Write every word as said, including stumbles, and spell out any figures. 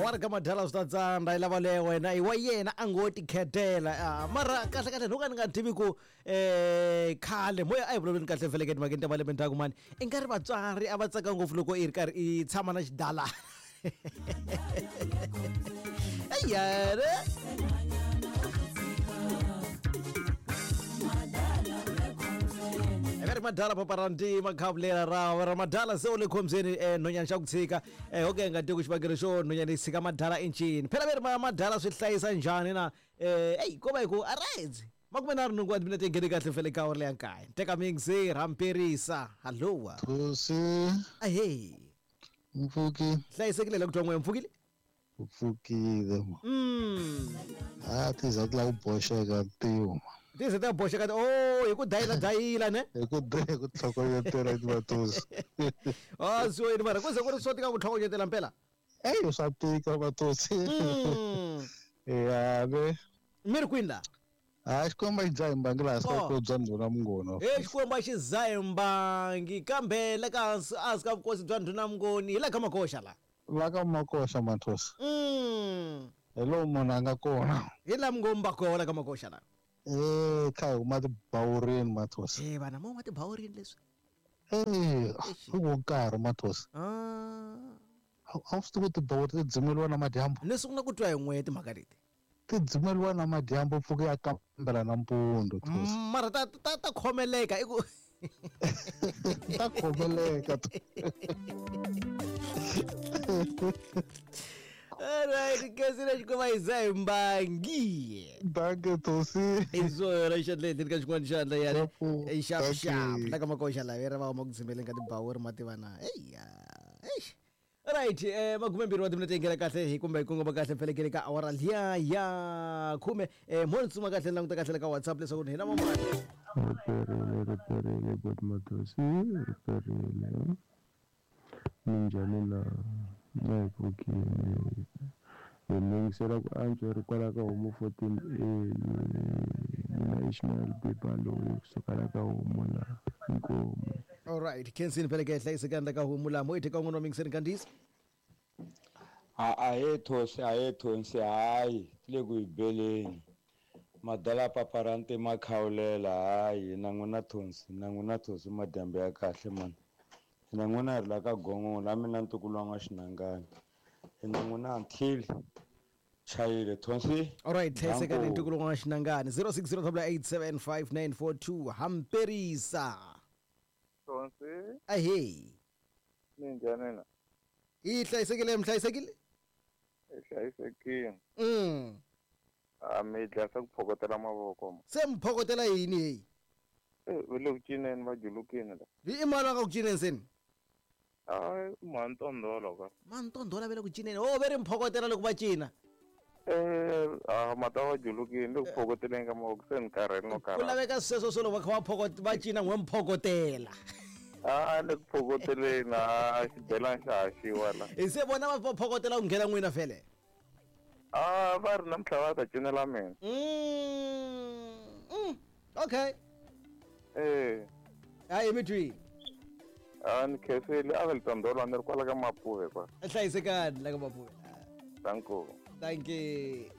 awara ka madala swi ta tsandza hi lava leyo wena i wa yena a ngo ti khetela mara kahle kahle no ka ni nga tivi ku eh khale moya a hi vulavuleni kahle vhele ke timakeni ta malembe ntaku mani i nga ri vatswari a va tsaka ngopfu loko i ri karhi i tshama na xidala ayare Everi madala paparanti makhabulera rawo ra madala se ule khomzeni eh nonyana xa ku tshika eh hoke nga tiku xivangelo xo nonyana yi tshika madala encini phela veri madala swi hlayisa njhani na eh hey ko va hi ku arayedzi makume na rinungu wa mina tengeni kahle fele ka awara leya nkaya teka mingzi ramperisa hallowa Thusi ahey Mfuki hlayisekile la ku twa n'we mpfukile upfukile ma mm ah tiza ku la ku boxeka tiwa tize ta boxeka oh hi ku dayila dayila ne hi ku daya ku tlhokonyetela hi vatusi ah so yini mara ku ze ku ri swo tika ku tlhokonyetela mpela eh swa tika vatusi mm ya ve mi ri kwini la ah xikomba xi dzaha mbangi laha sa ku bya ndhuna mungoni eh xikomba xi dzaha mbangi kambe le ka hansi a swi ka vukosi bya ndhuna mungoni hi la ka makoxa la la ka makoxa mathosi mm hi lowu munhu a nga kona hi la mngomba kona ka makoxa la eh kha huma tibawurini mathosi eh vana mo ma tibawurini leswi eh u wo karhi mathosi ah a swi tivi tibawuri ti dzimeliwa na madyambu ni sungula ku twa hi n'we timhaka leti ti dzimeliwa na madyambu mpfhuka ya kambela nampundzu thosi mara ta ta ta khomeleka i ku ta khomeleka alright kesi na xikoma hi za hi mbangi danke thosi i swona xandleni ka xin'wana xandla yani i xap xap Okay. la ka makoxa lavi ri va ma ku tsemeleni ka tibawuri ma tivana eya eish right eh makume mbirhi wa timinete yi nghena kahle hi kumbe hi kongoma kahle mpfelekeni ka awara liya ya khume eh mo ni tsuma kahle ni languta kahle ka WhatsApp leswaku ni hina mamani riperile riperile but mathosi riperile minjhani na na hi pfukile hi lungisela ku antswa ri kwala ka homu fourteen a mina Ishmael Bibalo kusuka la ka homu la inkomo alright kensini mpfeleke hlayisekani la ka homu la mo hi theka n'wana wa mingiseni kandisi a he thosi a he thonsi hayi le ku ibeleni madala paparante makhawulela hayi na n'wina thonsi na n'wina thonsi madyambe ya kahle mani na n'wina ri la ka gongo la mina ntukulu wa xinangani na n'wina until chayile thonsi alright hlayisekani ntukulu wa xinangani zero six zero eight seven five nine four two hamperisa Thonsi ahey minjhani na yi hlayisekile mi hlayisekile hlayisekile mm a mi dlasa ku phokotela mavoko ma se mi phokotela yini heyi eh ve le ku cineni va julukini la i mani wa ka ku cineni seni a mantondolo ka mantondola ve le ku cineni o ve ri mi phokotela loko va cina eh a mata va julukini le ku phokoteleni ka mavoko se ni karhele no ku karhala laveka sweswo swo loko va kha va phokota va cina n'we mi phokotela a le ku phokoteleni a xibelani xa haxiwa la hi se vona va phokotela ku nghena n'wina fele a va ri namuntlha va ta cinela mina mm mm okay eh hayi mi twini a ni khensile a ve le tondolo a ni ri kwala ka mapuve kwa hlayisekani la ka mapuve danko thank you